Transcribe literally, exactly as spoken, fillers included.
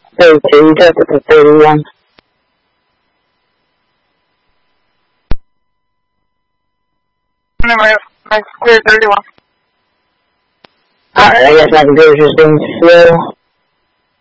thirty-two, Jessica thirty-one. Anyway, my clear thirty-one. Alright, I guess my computer's just being slow.